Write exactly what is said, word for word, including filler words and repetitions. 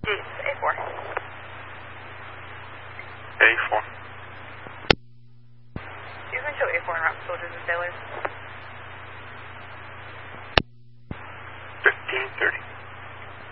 Gates, A four. A four. You can show A four and route soldiers and sailors. fifteen thirty.